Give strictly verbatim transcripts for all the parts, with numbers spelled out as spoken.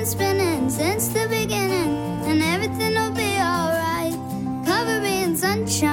spinning since the beginning, and everything will be alright. Cover me in sunshine.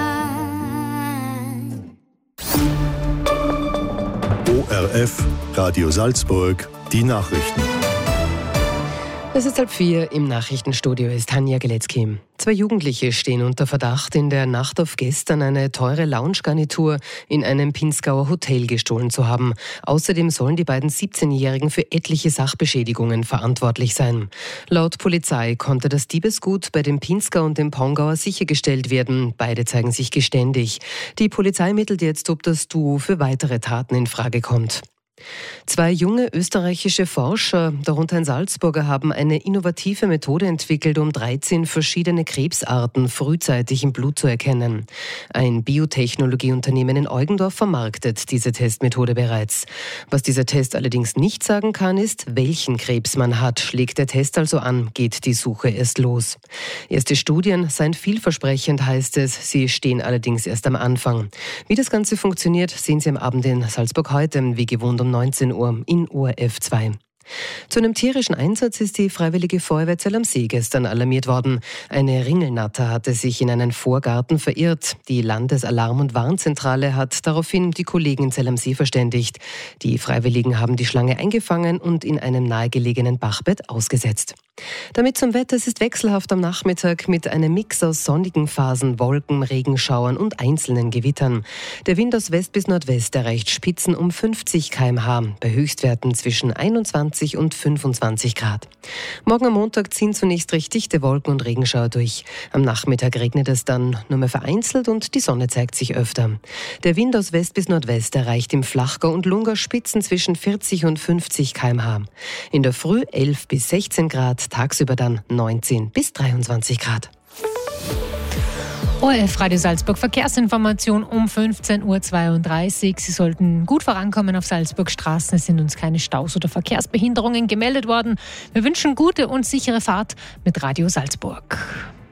O R F, Radio Salzburg, die Nachrichten. Es ist halb vier, im Nachrichtenstudio ist Tanja Geletzky. Zwei Jugendliche stehen unter Verdacht, in der Nacht auf gestern eine teure Lounge-Garnitur in einem Pinzgauer Hotel gestohlen zu haben. Außerdem sollen die beiden siebzehnjährigen für etliche Sachbeschädigungen verantwortlich sein. Laut Polizei konnte das Diebesgut bei dem Pinzgau und dem Pongauer sichergestellt werden. Beide zeigen sich geständig. Die Polizei ermittelt jetzt, ob das Duo für weitere Taten in Frage kommt. Zwei junge österreichische Forscher, darunter ein Salzburger, haben eine innovative Methode entwickelt, um dreizehn verschiedene Krebsarten frühzeitig im Blut zu erkennen. Ein Biotechnologieunternehmen in Eugendorf vermarktet diese Testmethode bereits. Was dieser Test allerdings nicht sagen kann, ist, welchen Krebs man hat. Schlägt der Test also an, geht die Suche erst los. Erste Studien seien vielversprechend, heißt es. Sie stehen allerdings erst am Anfang. Wie das Ganze funktioniert, sehen Sie am Abend in Salzburg heute, wie gewohnt um neunzehn Uhr in O R F zwei. Zu einem tierischen Einsatz ist die Freiwillige Feuerwehr Zell am See gestern alarmiert worden. Eine Ringelnatter hatte sich in einen Vorgarten verirrt. Die Landesalarm- und Warnzentrale hat daraufhin die Kollegen in Zell am See verständigt. Die Freiwilligen haben die Schlange eingefangen und in einem nahegelegenen Bachbett ausgesetzt. Damit zum Wetter, es ist wechselhaft am Nachmittag mit einem Mix aus sonnigen Phasen, Wolken, Regenschauern und einzelnen Gewittern. Der Wind aus West bis Nordwest erreicht Spitzen um fünfzig Kilometer pro Stunde, bei Höchstwerten zwischen einundzwanzig und fünfundzwanzig Grad. Morgen am Montag ziehen zunächst recht dichte Wolken und Regenschauer durch. Am Nachmittag regnet es dann nur mehr vereinzelt und die Sonne zeigt sich öfter. Der Wind aus West bis Nordwest erreicht im Flachgau und Lungau Spitzen zwischen vierzig und fünfzig Kilometer pro Stunde. In der Früh elf bis sechzehn Grad, tagsüber dann neunzehn bis dreiundzwanzig Grad. O R F Radio Salzburg Verkehrsinformation um fünfzehn Uhr zweiunddreißig. Sie sollten gut vorankommen auf Salzburg Straßen. Es sind uns keine Staus oder Verkehrsbehinderungen gemeldet worden. Wir wünschen gute und sichere Fahrt mit Radio Salzburg.